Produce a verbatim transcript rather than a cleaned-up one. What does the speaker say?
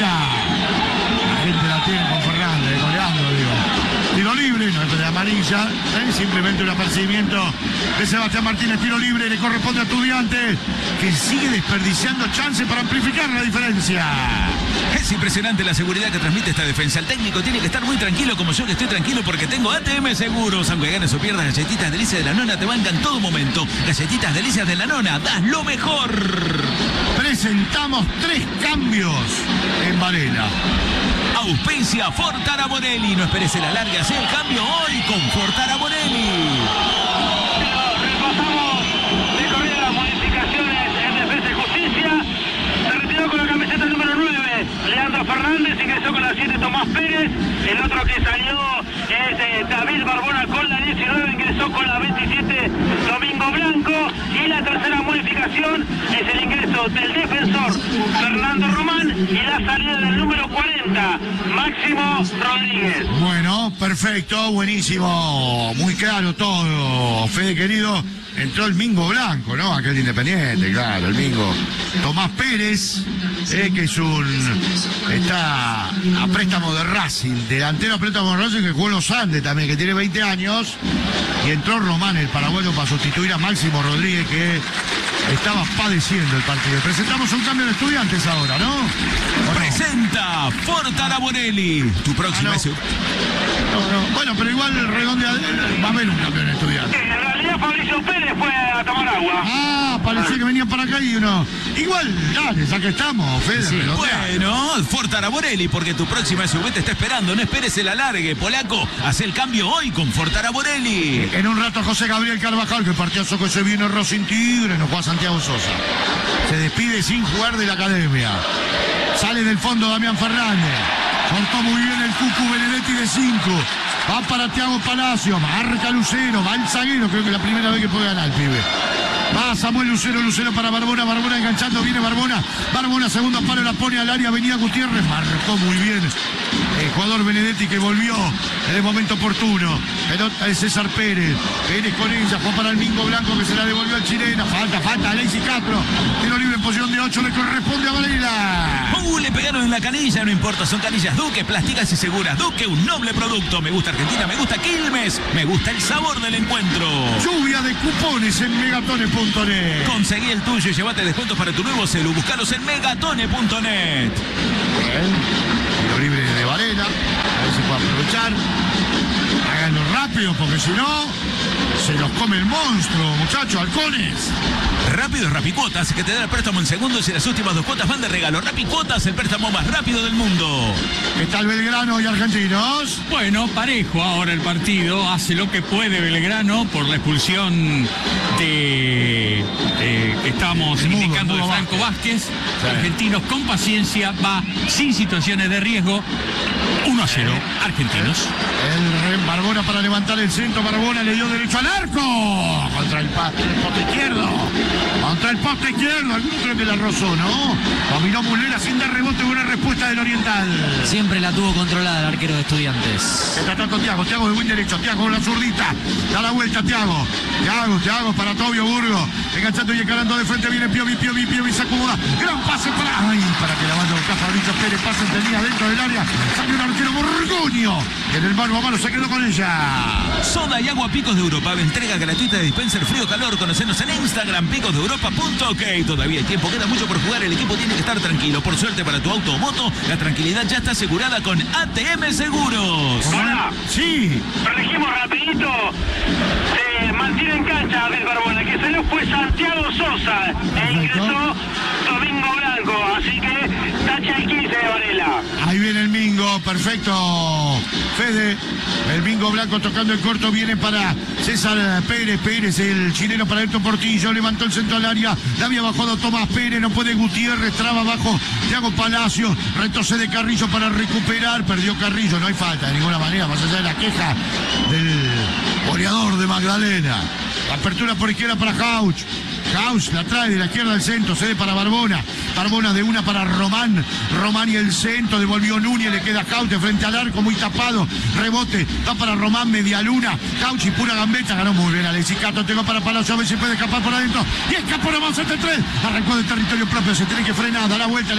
cerca. La gente la tiene con Fernández, goleando, digo. Tiro libre, no es de amarilla, ¿eh? Simplemente un apercibimiento de Sebastián Martínez. Tiro libre, le corresponde a Estudiantes, que sigue desperdiciando chances para amplificar la diferencia. Es impresionante la seguridad que transmite esta defensa. El técnico tiene que estar muy tranquilo, como yo que estoy tranquilo, porque tengo A T M Seguros. Aunque ganes o pierdas, Galletitas Delicias de la Nona te bancan en todo momento. Galletitas Delicias de la Nona, das lo mejor. Presentamos tres cambios en Varela. Auspicia Fortara Bonelli. No esperes el alargue, haz el cambio hoy con Fortara Bonelli. Repasamos de corrida las modificaciones en Defensa y Justicia. Se retiró con la camiseta número nueve Leandro Fernández, ingresó con la siete Tomás Pérez. El otro que salió es eh, David Barbona con la diecinueve, ingresó con la veintisiete Domingo Blanco. Y la tercera modificación es el ingreso del defensor Fernando Román y la salida del número cuarenta, Máximo Rodríguez. Bueno, perfecto, buenísimo, muy claro todo. Fede querido, entró el Mingo Blanco, ¿no? Aquel Independiente, claro, el Mingo. Tomás Pérez, eh, que es un... está a préstamo de Racing, delantero a préstamo de Racing, que jugó en los Andes también, que tiene veinte años. Y entró Román, el paraguayo, para sustituir a Máximo Rodríguez, que estaba padeciendo el partido. Presentamos un cambio de Estudiantes ahora, ¿no? ¿O no? Presenta Fortara Bonelli. Tu próxima Ah, no. es... No, no. Bueno, pero igual redondea, va a haber un cambio en Estudiantes. En realidad Fabricio Pérez fue a tomar agua. Ah, parecía que venía para acá y uno... Igual, dale, ya que estamos, Fede. Sí, redondea. bueno, Fortara Bonelli, porque tu próxima S U V te está esperando. No esperes el alargue, polaco. Haz el cambio hoy con Fortara Bonelli. En un rato José Gabriel Carvajal, que partidazo que se viene Racing Tigre, nos juega Santiago Sosa. Se despide sin jugar de la academia. Sale del fondo Damián Fernández. Cortó muy bien el Cucu Benedetti de cinco. Va para Thiago Palacio, marca Lucero, va el zaguero, creo que es la primera vez que puede ganar el pibe. Va Samuel Lucero, Lucero para Barbona, Barbona enganchando, viene Barbona, Barbona segundo palo, la pone al área, Avenida Gutiérrez, marcó muy bien el jugador Benedetti, que volvió en el momento oportuno. Pelota de César Pérez, Pérez con ella, fue para el Mingo Blanco, que se la devolvió al chileno, falta, falta, Alexis Castro, tiro libre en posición de ocho, le corresponde a Varela. Uh, le pegaron en la canilla, no importa, son canillas Duque, plásticas y seguras. Duque, un noble producto. Me gusta Argentina, me gusta Quilmes, me gusta el sabor del encuentro. Lluvia de cupones en megatones punto net. Conseguí el tuyo y llévate descuentos para tu nuevo celu. Buscalos en megatone punto net. Bien, tiro libre de Varela, a ver si puede aprovechar. Háganlo rápido, porque si no, se los come el monstruo, muchachos, halcones. Rápido es Rapicuotas, que te da el préstamo en segundos y las últimas dos cuotas van de regalo. Rapicuotas, el préstamo más rápido del mundo. ¿Qué tal Belgrano y Argentinos? Bueno, parejo ahora el partido, hace lo que puede Belgrano por la expulsión de eh, que estamos El mudo, indicando el de mudo Franco Vázquez. Sí. Argentinos con paciencia, va sin situaciones de riesgo. uno a cero, Argentinos. El Barbona para levantar el centro, Barbona le dio derecho al arco. Contra el poste, el poste izquierdo. Contra el poste izquierdo, alguno creo que la rozó, ¿no? Dominó Mulera sin dar rebote, buena respuesta del Oriental. Siempre la tuvo controlada el arquero de Estudiantes. Se trató con Thiago, Thiago de buen derecho, Thiago con la zurdita, da la vuelta Thiago, Thiago, Thiago para Tobio Burgo, enganchando y encarando de frente, viene Piovi, Piovi, Piovi se acomoda, gran pase para, ay, para que la manda buscar Fabricio Pérez, pase tenía dentro del área, salió un arquero Borgoño, que en el mano a mano se quedó con ella. Soda y agua Picos de Europa, entrega gratuita de dispenser frío-calor. Conocenos en Instagram, picos de europa punto ok. Todavía hay tiempo, queda mucho por jugar, el equipo tiene que estar tranquilo. Por suerte para tu auto o moto, la tranquilidad ya está asegurada con A T M Seguros. Hola. Sí. Corregimos rapidito. Se mantiene en cancha Abel Barbona. Que se lo fue Santiago Sosa. E ingresó Domingo Blanco. Así que tacha el quince de Varela. Ahí viene el Mingo, perfecto. Fede, el Mingo Blanco tocando el corto, viene para César Pérez, Pérez, el chileno para Héctor Portillo, levantó el centro al área, la había bajado Tomás Pérez, no puede Gutiérrez, traba abajo Thiago Palacio, retrocede Carrillo para recuperar, perdió Carrillo, no hay falta de ninguna manera, más allá de la queja del goleador de Magdalena. Apertura por izquierda para Jauch. Jauch la trae de la izquierda al centro, cede para Barbona. Barbona de una para Román. Román y el centro, devolvió Núñez, le queda Jauch de frente al arco, muy tapado. Rebote, va para Román, media luna. Jauch y pura gambeta, ganó muy bien Alexis Castro, tengo para Palacio, a ver si puede escapar por adentro. Y escapó nomás entre tres. Arrancó del territorio propio, se tiene que frenar, da la vuelta.